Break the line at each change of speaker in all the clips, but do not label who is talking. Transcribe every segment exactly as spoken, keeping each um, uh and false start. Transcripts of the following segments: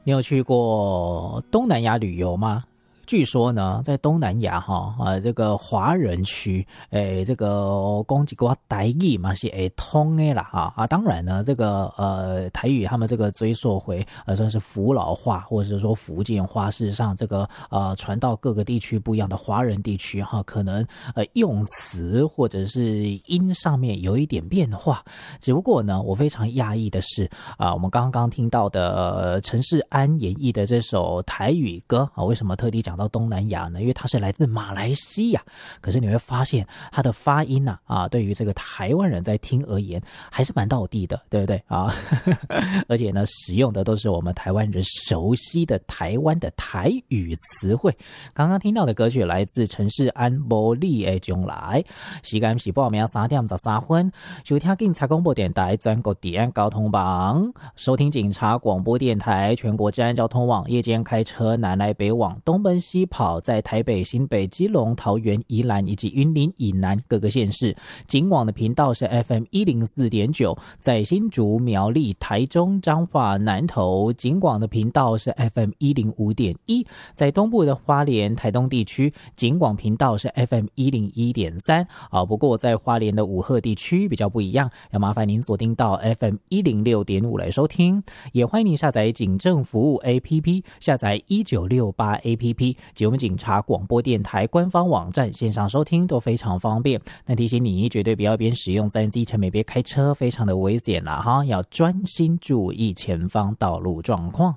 你有去过东南亚旅游吗？据说呢，在东南亚哈啊这个华人区，诶这个讲一个台语嘛是会通的啦哈啊，当然呢这个呃台语他们这个追溯回呃算是福佬话或者是说福建话，事实上这个呃传到各个地区不一样的华人地区哈，可能呃用词或者是音上面有一点变化，只不过呢我非常讶异的是啊、呃，我们刚刚听到的、呃、陈世安演绎的这首台语歌啊，为什么特地讲到东南亚呢？因为它是来自马来西亚，可是你会发现它的发音啊，啊对于这个台湾人在听而言还是蛮道地的，对不对啊？而且呢，使用的都是我们台湾人熟悉的台湾的台语词汇。刚刚听到的歌曲来自陈世安《无你的将来》，时间是报名三点十三分，收听警察广播电台全国治安交通网，收听警察广播电台全国治安交通网，夜间开车南来北往，东奔西跑，在台北、新北、基隆、桃园、宜兰以及云林以南各个县市。警网的频道是 F M 一零四点九，在新竹、苗栗、台中、彰化、南投。警网的频道是 F M 一零五点一，在东部的花莲、台东地区，警网频道是 F M 一零一点三。啊，不过在花莲的武鹤地区比较不一样，要麻烦您锁定到 F M 一零六点五来收听。也欢迎您下载警政服务 A P P， 下载一九六八 A P P 及我们警察广播电台官方网站，线上收听都非常方便。那提醒你，绝对不要边使用 三 C 产品边开车，非常的危险啦哈，要专心注意前方道路状况。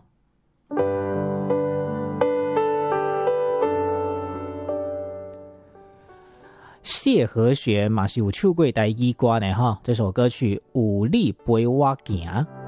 谢和弦嘛是有唱过台语歌呢哈，这首歌曲有你陪我行。